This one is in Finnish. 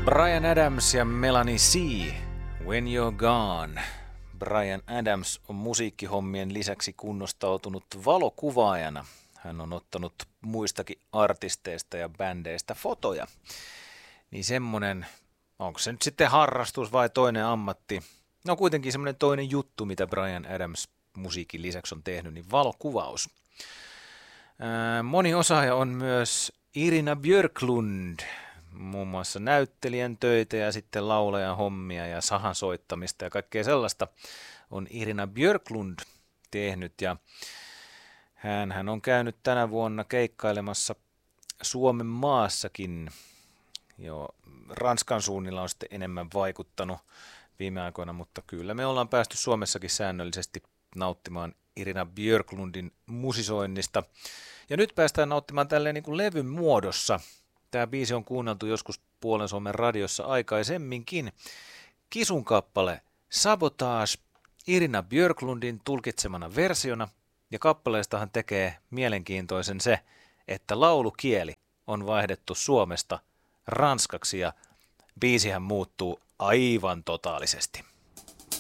Bryan Adams ja Melanie C. When You're Gone. Bryan Adams on musiikkihommien lisäksi kunnostautunut valokuvaajana. Hän on ottanut muistakin artisteista ja bändeistä fotoja. Niin semmonen, onko se nyt sitten harrastus vai toinen ammatti? No kuitenkin semmoinen toinen juttu, mitä Bryan Adams musiikin lisäksi on tehnyt, niin valokuvaus. Moni osaaja on myös Irina Björklund, muun muassa näyttelijän töitä ja sitten laulajan hommia ja sahan soittamista ja kaikkea sellaista on Irina Björklund tehnyt. Ja hän on käynyt tänä vuonna keikkailemassa Suomen maassakin. Jo Ranskan suunnilla on sitten enemmän vaikuttanut viime aikoina, mutta kyllä me ollaan päästy Suomessakin säännöllisesti nauttimaan Irina Björklundin musisoinnista. Ja nyt päästään nauttimaan tälleen niin kuin levyn muodossa. Tämä biisi on kuunneltu joskus Puolen Suomen radiossa aikaisemminkin. Kisun kappale Sabotage Irina Björklundin tulkitsemana versiona. Ja kappaleestahan tekee mielenkiintoisen se, että laulukieli on vaihdettu Suomesta ranskaksi ja biisihän muuttuu aivan totaalisesti.